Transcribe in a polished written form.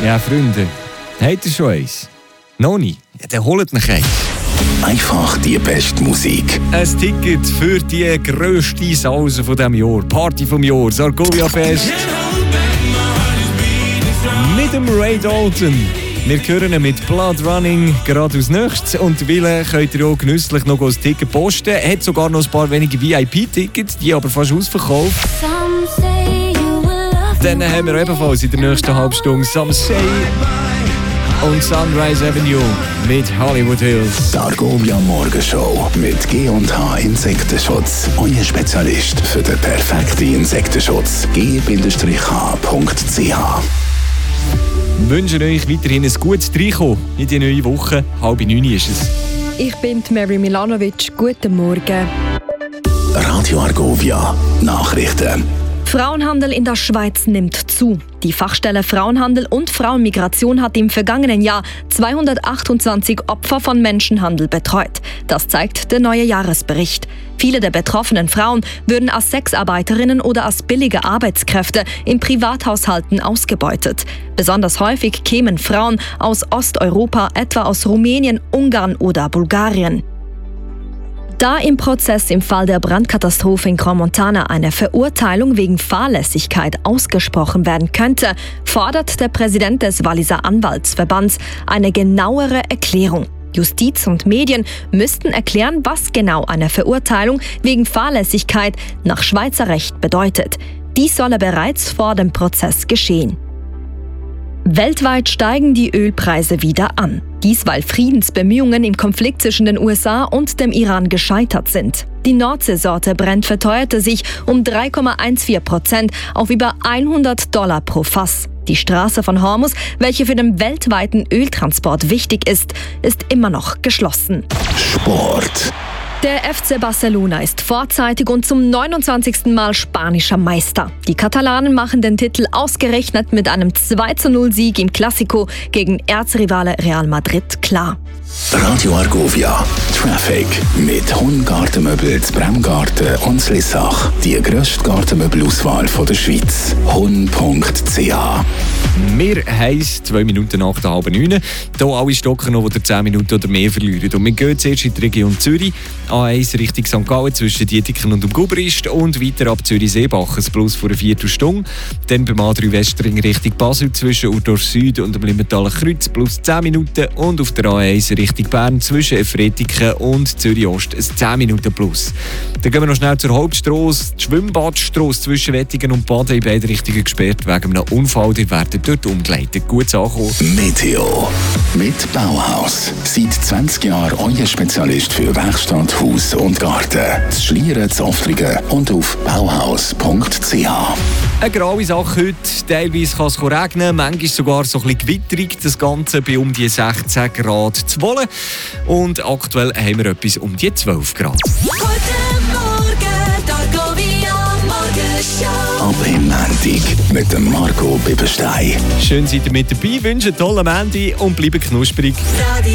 Ja, Freunde, habt ihr schon eins? Noch nicht? Ja, dann holt noch eins. Einfach die beste Musik. Ein Ticket für die grösste Sause von diesem Jahr. Party vom Jahr, das Argovia Fest. Mit dem Ray Dalton. Wir hören ihn mit Blood Running gerade aus Nächst. Und Wille könnt ihr auch genüsslich noch ein Ticket posten. Hat sogar noch ein paar wenige VIP-Tickets, die aber fast ausverkauft. Dann haben wir ebenfalls in der nächsten Halbstunde Some Say und Sunrise Avenue mit Hollywood Hills. Die Argovia Morgenshow mit G&H Insektenschutz. Euer Spezialist für den perfekten Insektenschutz. g-h.ch. Wir wünschen euch weiterhin ein gutes Reinkommen in die neue Woche. 8:30 ist es. Ich bin Mary Milanovic. Guten Morgen. Radio Argovia. Nachrichten. Frauenhandel in der Schweiz nimmt zu. Die Fachstelle Frauenhandel und Frauenmigration hat im vergangenen Jahr 228 Opfer von Menschenhandel betreut. Das zeigt der neue Jahresbericht. Viele der betroffenen Frauen würden als Sexarbeiterinnen oder als billige Arbeitskräfte in Privathaushalten ausgebeutet. Besonders häufig kämen Frauen aus Osteuropa, etwa aus Rumänien, Ungarn oder Bulgarien. Da im Prozess im Fall der Brandkatastrophe in Crans-Montana eine Verurteilung wegen Fahrlässigkeit ausgesprochen werden könnte, fordert der Präsident des Walliser Anwaltsverbands eine genauere Erklärung. Justiz und Medien müssten erklären, was genau eine Verurteilung wegen Fahrlässigkeit nach Schweizer Recht bedeutet. Dies solle bereits vor dem Prozess geschehen. Weltweit steigen die Ölpreise wieder an. Dies, weil Friedensbemühungen im Konflikt zwischen den USA und dem Iran gescheitert sind. Die Nordseesorte Brent verteuerte sich um 3,14% auf über $100 pro Fass. Die Straße von Hormuz, welche für den weltweiten Öltransport wichtig ist immer noch geschlossen. Sport. Der FC Barcelona ist vorzeitig und zum 29. Mal spanischer Meister. Die Katalanen machen den Titel ausgerechnet mit einem 2:0-Sieg im Clasico gegen Erzrivale Real Madrid klar. Radio Argovia. Traffic mit Hun-Gartenmöbel zu Bremgarten und Lissach. Die grösste Gartenmöbelauswahl der Schweiz. hun.ch. Wir haben 2 Minuten nach der 8:30. Hier alle Stocken noch, die 10 Minuten oder mehr verlieren. Und wir gehen zuerst in die Region Zürich. A1 Richtung St. Gallen zwischen Dietiken und dem Gubrist und weiter ab Zürich-Seebach. Ein Plus vor einer Viertelstunde. Dann beim A3 Westring Richtung Basel zwischen Urdorf Süd und dem Limmertaler Kreuz plus 10 Minuten. Und auf der A1 Richtung Bern zwischen Efretiken und Zürich-Ost ein 10 Minuten plus. Dann gehen wir noch schnell zur Hauptstrasse. Die Schwimmbadstrasse zwischen Wettigen und Baden in beide Richtungen gesperrt wegen einem Unfall. Die werden dort umgeleitet. Gutes Ankommen. Meteo. Mit Bauhaus. Seit 20 Jahren euer Spezialist für Werkstatt, Haus und Garten. Das Schlieren, das Offringen und auf bauhaus.ch. Eine graue Sache heute. Teilweise kann es regnen, manchmal sogar so ein bisschen gewitterig. Das Ganze bei um die 16 Grad zu wollen. Und aktuell haben wir etwas um die 12 Grad. Guten Morgen, Argovia Morgenshow. Ab im Montag mit dem Marco Bibberstein. Schön seid ihr mit dabei, wünsche einen tollen Montag und bleibt knusprig.